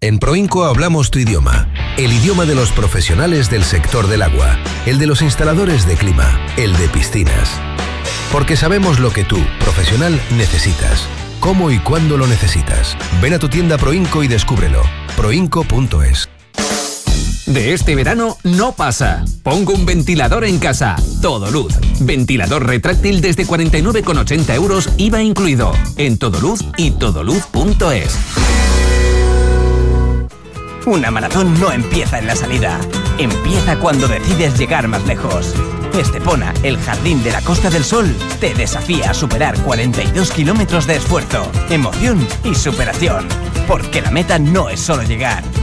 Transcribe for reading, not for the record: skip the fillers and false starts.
En Proinco hablamos tu idioma, el idioma de los profesionales del sector del agua, el de los instaladores de clima, el de piscinas. Porque sabemos lo que tú, profesional, necesitas, cómo y cuándo lo necesitas. Ven a tu tienda Proinco y descúbrelo. Proinco.es. De este verano no pasa. Pongo un ventilador en casa. Todoluz. Ventilador retráctil desde 49,80 euros, IVA incluido. En Todoluz y todoluz.es. Una maratón no empieza en la salida. Empieza cuando decides llegar más lejos. Estepona, el jardín de la Costa del Sol, te desafía a superar 42 kilómetros de esfuerzo, emoción y superación. Porque la meta no es solo llegar,